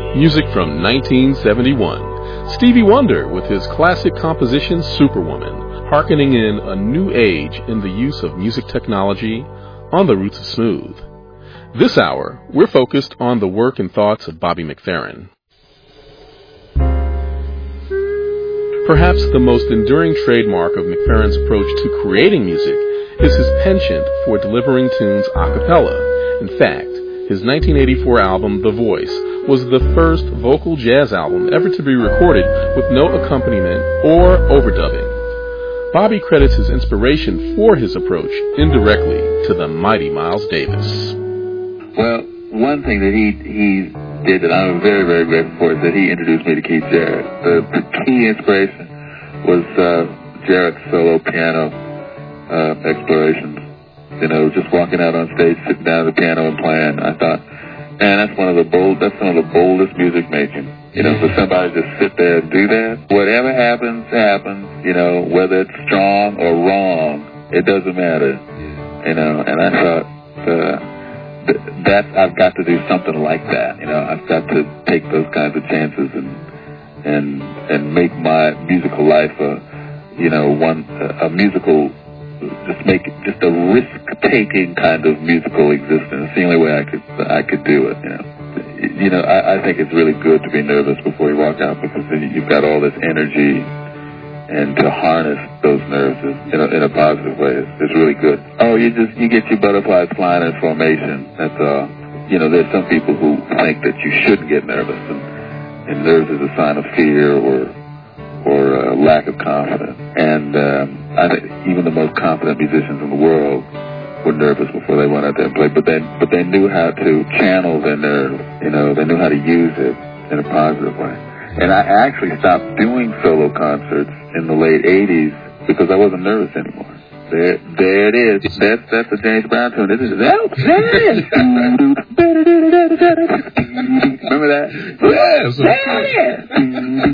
Music from 1971. Stevie Wonder with his classic composition Superwoman, hearkening in a new age in the use of music technology on the roots of smooth. This hour, we're focused on the work and thoughts of Bobby McFerrin. Perhaps the most enduring trademark of McFerrin's approach to creating music is his penchant for delivering tunes a cappella. In fact, his 1984 album, The Voice, was the first vocal jazz album ever to be recorded with no accompaniment or overdubbing. Bobby credits his inspiration for his approach indirectly to the mighty Miles Davis. Well, one thing that he did that I'm very, very grateful for is that he introduced me to Keith Jarrett. The key inspiration was Jarrett's solo piano explorations. You know, just walking out on stage, sitting down at the piano and playing. I thought, man, that's one of the boldest music making. You know, for somebody to sit there and do that. Whatever happens, happens. You know, whether it's strong or wrong, it doesn't matter. You know, and I thought that I've got to do something like that. You know, I've got to take those kinds of chances and make my musical life a musical. Just make it just a risk-taking kind of musical existence. It's the only way I could do it. You know, I think it's really good to be nervous before you walk out because then you've got all this energy, and to harness those nerves in a positive way is really good. Oh, you get your butterflies flying in formation. That's you know, there's some people who think that you shouldn't get nervous, and nerves is a sign of fear or lack of confidence. And I think even the most confident musicians in the world were nervous before they went out there and played. But they knew how to channel their nerves. You know, they knew how to use it in a positive way. And I actually stopped doing solo concerts in the late 80s because I wasn't nervous anymore. There it is. That's a James Brown tune. This is Remember that? Yes.